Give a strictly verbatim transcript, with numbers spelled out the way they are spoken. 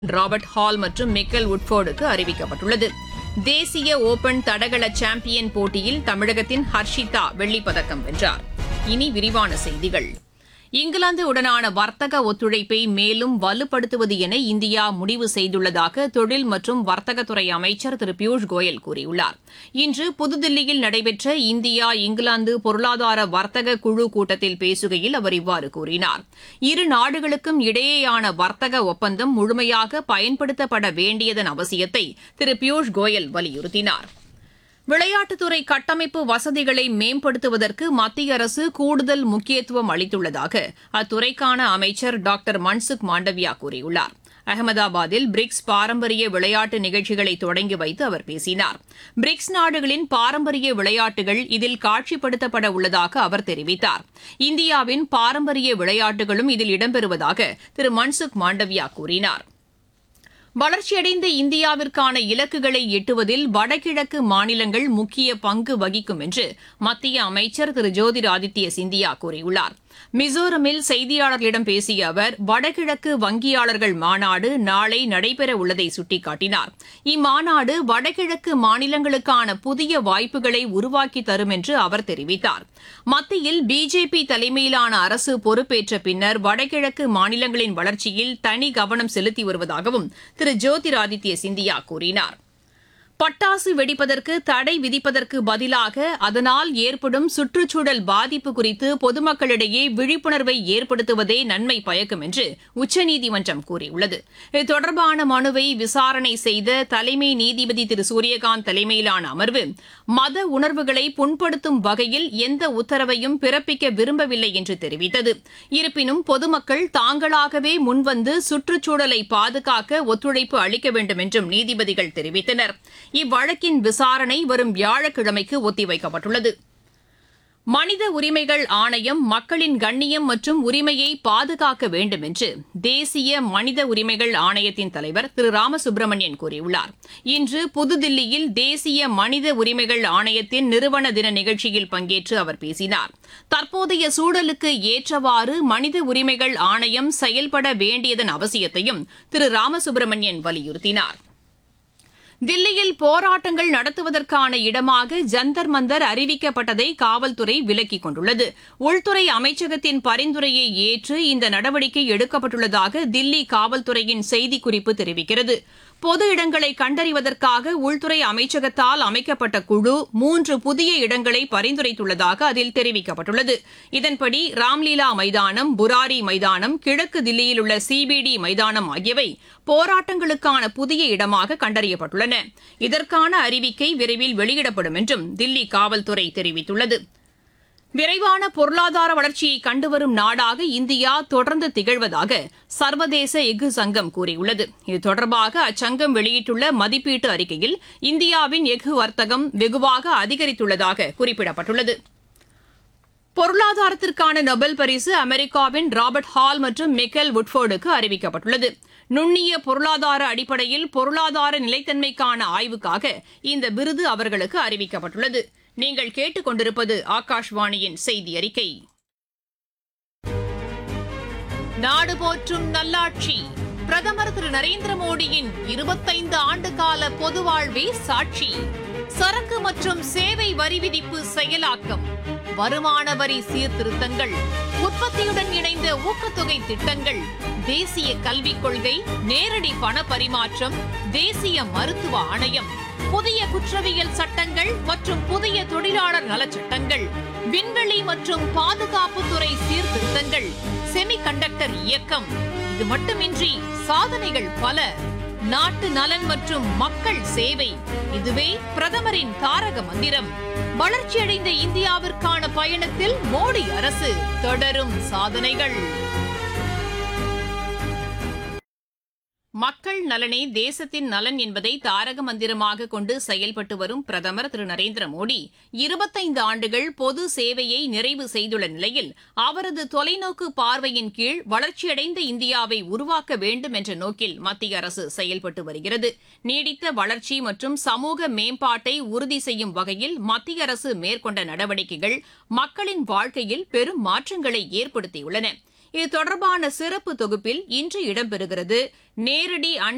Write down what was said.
Robert hall மற்றும் மிக்கல் உட்ஃபோர்டுக்கு அறிவிக்கப்பட்டுள்ளது. தேசிய ஓபன் தடகள சாம்பியன் போட்டியில் தமிழகத்தின் ஹர்ஷிதா வெள்ளிப்பதக்கம் வென்றார். இனி விரிவான செய்திகள். இங்கிலாந்து உடனான வர்த்தக ஒத்துழைப்பை மேலும் வலுப்படுத்துவது என இந்தியா முடிவு செய்துள்ளதாக தொழில் மற்றும் வர்த்தகத்துறை அமைச்சர் திரு பியூஷ் கோயல் கூறியுள்ளார். இன்று புதுதில்லியில் நடைபெற்ற இந்தியா இங்கிலாந்து பொருளாதார வர்த்தக குழு கூட்டத்தில் பேசுகையில் அவர் இவ்வாறு கூறினார். இரு நாடுகளுக்கும் இடையேயான வர்த்தக ஒப்பந்தம் முழுமையாக பயன்படுத்தப்பட வேண்டியதன் அவசியத்தை திரு பியூஷ் கோயல் வலியுறுத்தினார். விளையாட்டுத்துறை கட்டமைப்பு வசதிகளை மேம்படுத்துவதற்கு மத்திய அரசு கூடுதல் முக்கியத்துவம் அளித்துள்ளதாக அத்துறைக்கான அமைச்சர் டாக்டர் மன்சுக் மாண்டவியா கூறியுள்ளார். அகமதாபாத்தில் பிரிக்ஸ் பாரம்பரிய விளையாட்டு நிகழ்ச்சிகளை தொடங்கி வைத்து அவர் பேசினார். பிரிக்ஸ் நாடுகளின் பாரம்பரிய விளையாட்டுகள் இதில் காட்சிப்படுத்தப்பட உள்ளதாக அவர் தெரிவித்தார். இந்தியாவின் பாரம்பரிய விளையாட்டுகளும் இதில் இடம்பெறுவதாக திரு மன்சுக் மாண்டவியா கூறினார். வளர்ச்சியடைந்த இந்தியாவிற்கான இலக்குகளை எட்டுவதில் வடகிழக்கு மாநிலங்கள் முக்கிய பங்கு வகிக்கும் என்று மத்திய அமைச்சர் திரு ஜோதிர் ஆதித்ய சிந்தியா கூறியுள்ளார். மிசோரமில் செய்தியாளர்களிடம் பேசிய அவர் வடகிழக்கு வங்கியாளர்கள் மாநாடு நாளை நடைபெற உள்ளதை சுட்டிக்காட்டினார். இம்மாநாடு வடகிழக்கு மாநிலங்களுக்கான புதிய வாய்ப்புகளை உருவாக்கி தரும் என்று அவர் தெரிவித்தார். மத்தியில் பிஜேபி தலைமையிலான அரசு பொறுப்பேற்ற பின்னர் வடகிழக்கு மாநிலங்களின் வளர்ச்சியில் தனி கவனம் செலுத்தி வருவதாகவும் திரு ஜோதிர் ஆதித்ய சிந்தியா கூறினார். பட்டாசு வெடிப்பதற்கு தடை விதிப்பதற்கு பதிலாக அதனால் ஏற்படும் சுற்றுச்சூழல் பாதிப்பு குறித்து பொதுமக்களிடையே விழிப்புணர்வை ஏற்படுத்துவதே நன்மை பயக்கும் என்று உச்சநீதிமன்றம் கூறியுள்ளது. இது தொடர்பான மனுவை விசாரணை செய்த தலைமை நீதிபதி திரு சூரியகாந்த் தலைமையிலான அமர்வு மத உணர்வுகளை புண்படுத்தும் வகையில் எந்த உத்தரவையும் பிறப்பிக்க விரும்பவில்லை என்று தெரிவித்தது. இருப்பினும் பொதுமக்கள் தாங்களாகவே முன்வந்து சுற்றுச்சூழலை பாதுகாக்க ஒத்துழைப்பு அளிக்க வேண்டும் என்றும் நீதிபதிகள் தெரிவித்தனர். இவ்வழக்கின் விசாரணை வரும் வியாழக்கிழமைக்கு ஒத்திவைக்கப்பட்டுள்ளது. மனித உரிமைகள் ஆணையம் மக்களின் கண்ணியம் மற்றும் உரிமையை பாதுகாக்க வேண்டும் என்று தேசிய மனித உரிமைகள் ஆணையத்தின் தலைவர் திரு ராமசுப்ரமணியன் கூறியுள்ளார். இன்று புதுதில்லியில் தேசிய மனித உரிமைகள் ஆணையத்தின் நிறுவன தின நிகழ்ச்சியில் பங்கேற்று அவர் பேசினார். தற்போதைய சூழலுக்கு ஏற்றவாறு மனித உரிமைகள் ஆணையம் செயல்பட வேண்டியதன் அவசியத்தையும் திரு ராமசுப்ரமணியன் வலியுறுத்தினார். தில்லியில் போராட்டங்கள் நடத்துவதற்கான இடமாக ஜந்தர் மந்தர் அறிவிக்கப்பட்டதை காவல்துறை விலக்கிக் கொண்டுள்ளது. உள்துறை அமைச்சகத்தின் பரிந்துரையை ஏற்று இந்த நடவடிக்கை எடுக்கப்பட்டுள்ளதாக தில்லி காவல்துறையின் செய்திக்குறிப்பு தெரிவிக்கிறது. பொது இடங்களை கண்டறிவதற்காக உள்துறை அமைச்சகத்தால் அமைக்கப்பட்ட குழு மூன்று புதிய இடங்களை பரிந்துரைத்துள்ளதாக அதில் தெரிவிக்கப்பட்டுள்ளது. இதன்படி ராம்லீலா மைதானம், புராரி மைதானம், கிழக்கு தில்லியில் உள்ள சிபிடி மைதானம் ஆகியவை போராட்டங்களுக்கான புதிய இடமாக கண்டறியப்பட்டுள்ளன. இதற்கான அறிவிக்கை விரைவில் வெளியிடப்படும் என்றும் தில்லி காவல்துறை தெரிவித்துள்ளது. விரைவான பொருளாதார வளர்ச்சியை கண்டுவரும் நாடாக இந்தியா தொடர்ந்து திகழ்வதாக சர்வதேச எஃகு சங்கம் கூறியுள்ளது. இது தொடர்பாக அச்சங்கம் வெளியிட்டுள்ள மதிப்பீட்டு அறிக்கையில் இந்தியாவின் எஃகு வர்த்தகம் வெகுவாக அதிகரித்துள்ளதாக குறிப்பிடப்பட்டுள்ளது. பொருளாதாரத்திற்கான நொபல் பரிசு அமெரிக்காவின் ராபர்ட் ஹால் மற்றும் மிக்கல் உட்ஃபோர்டுக்கு அறிவிக்கப்பட்டுள்ளது. நுண்ணிய பொருளாதார அடிப்படையில் பொருளாதார நிலைத்தன்மைக்கான ஆய்வுக்காக இந்த விருது அவர்களுக்கு அறிவிக்கப்பட்டுள்ளது. நீங்கள் கேட்டுக் கொண்டிருப்பது ஆகாஷ்வாணியின் செய்தி அறிக்கை. நாடு போற்றும் நல்லாட்சி பிரதமர் திரு நரேந்திர மோடியின் இருபத்தைந்து ஆண்டு கால பொது வாழ்வே சாட்சி. சரக்கு மற்றும் சேவை வரி விதிப்பு செயலாக்கம், வருமான வரி சீர்திருத்தங்கள், உற்பத்தியுடன் இணைந்த ஊக்கத்தொகை திட்டங்கள், தேசிய கல்விக் கொள்கை, நேரடி பண பரிமாற்றம், தேசிய மருத்துவ ஆணையம், புதிய குற்றவியல் சட்டங்கள் மற்றும் புதிய தொழிலாளர் நலச்சட்டங்கள், விண்வெளி மற்றும் பாதுகாப்புத்துறை சீர்திருத்தங்கள், செமிகண்டக்டர் இயக்கம். இது மட்டுமின்றி சாதனைகள் பல. நாட்டு நலன் மற்றும் மக்கள் சேவை, இதுவே பிரதமரின் தாரக மந்திரம். வளர்ச்சியடைந்த இந்தியாவிற்கான பயணத்தில் மோடி அரசு தொடரும் சாதனைகள். மக்கள் நலனே தேசத்தின் நலன் என்பதை தாரக மந்திரமாக கொண்டு செயல்பட்டு வரும் பிரதமர் திரு நரேந்திர மோடி இருபத்தைந்து ஆண்டுகள் பொது சேவையை நிறைவு செய்துள்ள நிலையில் அவரது தொலைநோக்கு பார்வையின் கீழ் வளர்ச்சியடைந்த இந்தியாவை உருவாக்க வேண்டும் என்ற நோக்கில் மத்திய அரசு செயல்பட்டு வருகிறது. நீடித்த வளர்ச்சி மற்றும் சமூக மேம்பாட்டை உறுதி செய்யும் வகையில் மத்திய அரசு மேற்கொண்ட நடவடிக்கைகள் மக்களின் வாழ்க்கையில் பெரும் மாற்றங்களை ஏற்படுத்தியுள்ளன. இது தொடர்பான சிறப்பு தொகுப்பில் இன்று இடம்பெறுகிறது. நேரடி